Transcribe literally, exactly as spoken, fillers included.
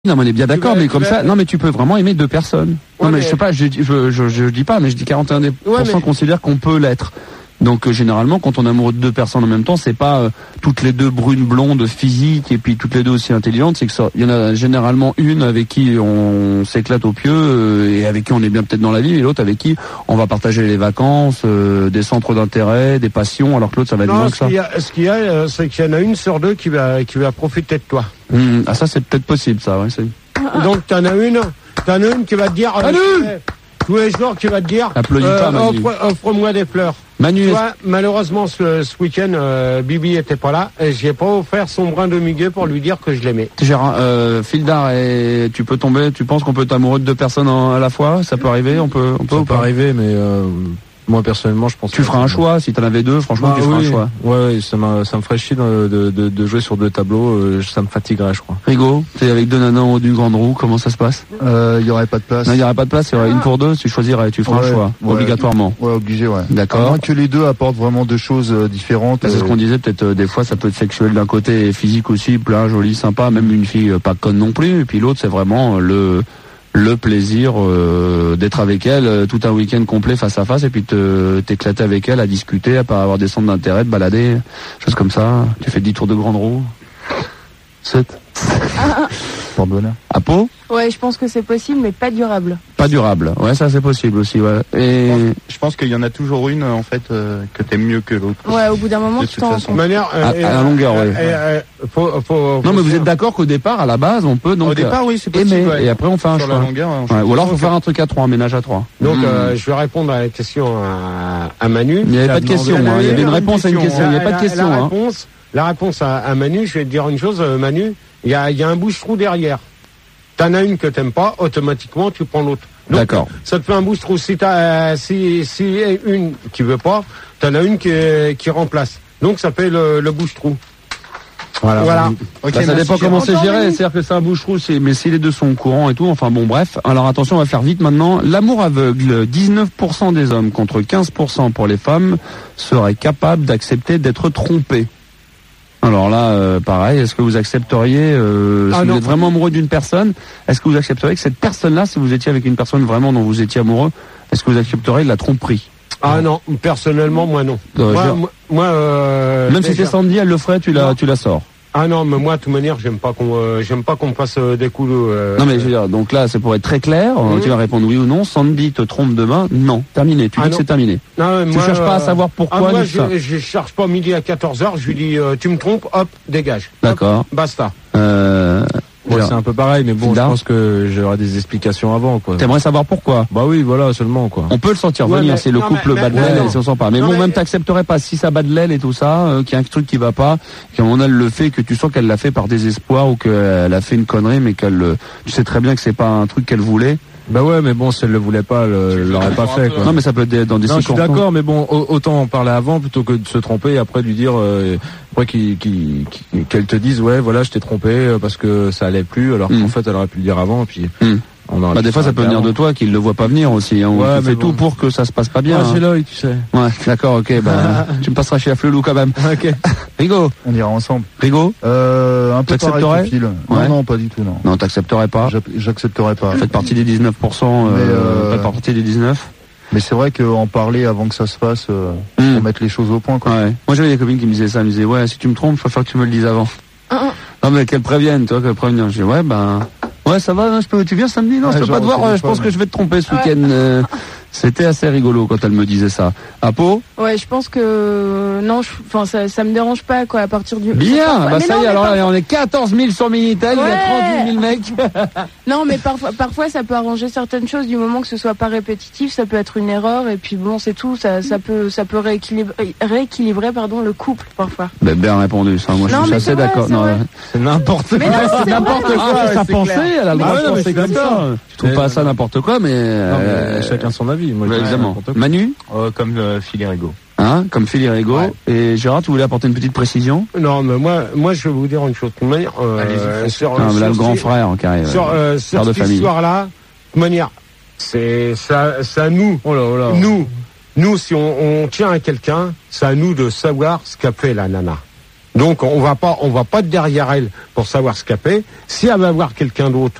Non, mais on est bien d'accord, mais comme ça, non, mais tu peux vraiment aimer deux personnes. Ouais, non, mais, mais je sais pas, je, je, je, je dis pas, mais je dis quarante et un pour cent ouais, mais... considèrent qu'on peut l'être. Donc euh, généralement, quand on est amoureux de deux personnes en même temps, c'est pas euh, toutes les deux brunes blondes physiques et puis toutes les deux aussi intelligentes. C'est que ça, il y en a généralement une avec qui on s'éclate au pieu euh, et avec qui on est bien peut-être dans la vie, et l'autre avec qui on va partager les vacances, euh, des centres d'intérêt, des passions, alors que l'autre ça va être non, moins ce que ça. Qu'il y a, ce qu'il y a, euh, c'est qu'il y en a une sur deux qui va qui va profiter de toi. Mmh, ah ça c'est peut-être possible, ça. Ouais, c'est... Donc t'en as une, t'en as une qui va te dire euh, tous les jours qui va te dire euh, pas, offre, offre-moi des fleurs. Manu, tu vois, malheureusement ce, ce week-end euh, Bibi était pas là et j'ai pas offert son brin de muguet pour lui dire que je l'aimais. Gérard, euh, Fildar, et tu peux tomber, tu penses qu'on peut être amoureux de deux personnes en, à la fois? Ça peut arriver, on peut, on peut ça ou peut pas arriver, mais euh, moi personnellement je pense. Tu feras un choix si t'en avais deux, franchement ah, tu feras oui, un choix. Ouais, ouais, ça m'a, ça me ferait chier de, de, de, de jouer sur deux tableaux, euh, ça me fatiguerait, je crois. Rigo, t'es avec deux nanas en haut d'une grande roue, comment ça se passe? Euh, il y aurait pas de place. Non, il y aurait pas de place, il y aurait une pour deux, tu choisirais, tu feras ouais, un choix, ouais, obligatoirement. Ouais, obligé, ouais. D'accord. À moins que les deux apportent vraiment deux choses euh, différentes. Bah, c'est euh... ce qu'on disait, peut-être euh, des fois ça peut être sexuel d'un côté et physique aussi, plein, joli, sympa, même une fille euh, pas conne non plus, et puis l'autre c'est vraiment euh, le le plaisir euh, d'être avec elle euh, tout un week-end complet face à face et puis te t'éclater avec elle, à discuter, à pas avoir des centres d'intérêt, de balader, choses comme ça. Tu fais dix tours de grande roue. sept. Pour bonheur. À Pau? Ouais, je pense que c'est possible, mais pas durable. Pas durable. Ouais, ça c'est possible aussi. Ouais. Et je pense, je pense qu'il y en a toujours une en fait euh, que t'aimes mieux que l'autre. Ouais, au bout d'un moment, de tu t'en rends compte. Manière, euh, à, à la longueur, ouais. Euh, euh, faut, faut, faut non, mais vous faire... êtes d'accord qu'au départ, à la base, on peut donc au départ, oui, c'est possible. Aimer, ouais. Et après, on fait un sur choix. La longueur, ouais, ou alors, faut faire un truc à trois, un ménage à trois. Donc, mmh. euh, je vais répondre à la question à, à Manu. Il n'y avait pas de question. Hein. Il y avait une réponse à une question. Il n'y avait pas de question. La, la, hein. réponse, la réponse à, à Manu, je vais te dire une chose, Manu. Il y a, y a un bouche-trou derrière. T'en as une que t'aimes pas, automatiquement tu prends l'autre. D'accord. Ça te fait un bouche-trou. Si t'as, si, si une qui veut pas, t'en as une qui, qui remplace. Donc ça fait le, le bouche-trou. Voilà. voilà. Okay, bah, ça dépend comment c'est géré. C'est-à-dire que c'est un bouche-trou, c'est, mais si les deux sont au courant et tout, enfin bon, bref. Alors attention, on va faire vite maintenant. L'amour aveugle, dix-neuf pour cent des hommes contre quinze pour cent pour les femmes seraient capables d'accepter d'être trompés. Alors là, euh, pareil, est-ce que vous accepteriez, euh, ah si non. vous êtes vraiment amoureux d'une personne, est-ce que vous accepteriez que cette personne-là, si vous étiez avec une personne vraiment dont vous étiez amoureux, est-ce que vous accepteriez de la tromperie? Ah non, personnellement, moi non. Euh, moi, moi, moi euh, même si c'est Sandy, elle le ferait, tu la, tu la sors. Ah non, mais moi, de toute manière, j'aime pas qu'on, euh, j'aime pas qu'on me fasse euh, des coups. Euh, non mais je veux dire, donc là, c'est pour être très clair. Mmh. Tu vas répondre oui ou non. Sandy te trompe demain, non, terminé. Tu ah dis non. que c'est terminé. Non, tu moi, cherches pas à savoir pourquoi. Ah, moi, je, je cherche pas midi à quatorze heures. Je lui dis, euh, tu me trompes, hop, dégage. D'accord. Basta. Euh... Ouais, c'est un peu pareil, mais bon, je pense que j'aurai des explications avant, quoi. T'aimerais savoir pourquoi? Bah oui, voilà, seulement, quoi. On peut le sentir ouais, venir, mais, c'est le non, couple mais, bas de l'aile, et ça on sent pas. Mais non, bon, mais... même t'accepterais pas si ça bat de l'aile et tout ça, euh, qu'il y a un truc qui va pas, qu'à un moment elle le fait, que tu sens qu'elle l'a fait par désespoir ou qu'elle a fait une connerie, mais qu'elle, tu sais très bien que c'est pas un truc qu'elle voulait. Bah ouais, mais bon, si elle le voulait pas, elle l'aurait pas fait, quoi. Non, mais ça peut être dans des non, je suis d'accord, mais bon, autant en parler avant plutôt que de se tromper et après lui dire, euh, après qu'il, qu'il, qu'il, qu'elle te dise, ouais, voilà, je t'ai trompé parce que ça allait plus, alors mmh. qu'en fait, elle aurait pu le dire avant, et puis. Mmh. Bah des fois ça peut venir de toi qu'il le voit pas venir aussi. Hein. On ouais, fait bon. tout pour que ça se passe pas bien. Ouais, hein. c'est l'œil, tu sais. Ouais, d'accord, ok. Bah tu me passeras chez la Flelou quand même. Ok. Rigo, on ira ensemble. Rigo, euh, un peu pareil que Phil. Ouais. Non, non, pas du tout, non. Non, t'accepterais pas. J'accepterais pas. Faites partie des dix-neuf pour cent. Euh, euh... Faites partie des dix-neuf. Mais c'est vrai qu'en parler avant que ça se fasse, euh, mmh. pour mettre les choses au point, quoi. Ouais. Moi j'avais des copines qui me disaient ça, elles me disaient ouais, si tu me trompes, je préfère que tu me le dises avant. Mmh. Non mais qu'elles préviennent, toi, qu'elles préviennent. Je dis ouais, ben. Ouais, ça va, je peux, tu viens samedi? Non, ouais, je peux pas te voir, je pense mais... que je vais te tromper ce week-end. Euh, c'était assez rigolo quand elle me disait ça. À Pau? Ouais, je pense que, non, enfin, ça, ça me dérange pas, quoi, à partir du... Bien, bah mais ça non, y est, alors par... là, on est quatorze mille sur Minitel, ouais. Il y a trente-huit mille mecs. Non, mais parfois, parfois, ça peut arranger certaines choses du moment que ce soit pas répétitif, ça peut être une erreur, et puis bon, c'est tout, ça, ça peut, ça peut rééquilibrer, rééquilibrer, pardon, le couple, parfois. Ben, bien répondu, ça, moi, non, je suis assez vrai, d'accord. C'est non, c'est n'importe quoi. C'est n'importe quoi, ah, sa pensée, elle a le droit de penser comme ça. Tu trouves pas ça n'importe quoi, mais... Non, mais chacun son avis, moi, évidemment. Manu? Euh, comme euh, Phil et Rigo. Hein, comme Phil et Rigo. Ouais. Et Gérard, tu voulais apporter une petite précision? Non, mais moi, moi, je vais vous dire une chose. De manière, euh, sur, non, sur, là, le grand sur, frère qui arrive. Sur, euh, sur cette histoire-là, de manière, c'est ça, ça nous, oh là, oh là. nous, nous, si on, on tient à quelqu'un, c'est à nous de savoir ce qu'a fait la nana. Donc on va pas, on va pas derrière elle pour savoir ce qu'elle fait. Si elle va voir quelqu'un d'autre,